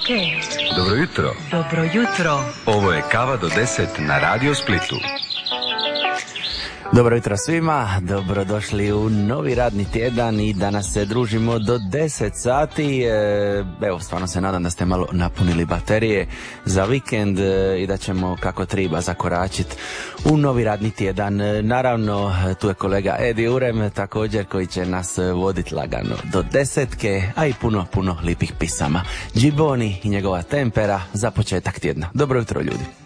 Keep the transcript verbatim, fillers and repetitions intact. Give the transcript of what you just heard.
okej. Dobro jutro. Dobro jutro. Ovo je Kava do deset na Radio Splitu. Dobro jutro svima, dobrodošli u novi radni tjedan i danas se družimo do deset sati. Evo, stvarno se nadam da ste malo napunili baterije za vikend i da ćemo kako treba zakoračiti u novi radni tjedan. Naravno, tu je kolega Edi Urem također koji će nas voditi lagano do desetke, a i puno, puno lipih pisama. Džiboni i njegova tempera za početak tjedna. Dobro jutro ljudi.